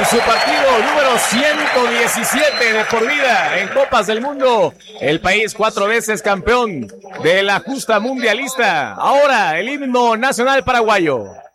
su partido número 117 de por vida en Copas del Mundo. El país 4 veces campeón de la justa mundialista. Ahora el himno nacional paraguayo.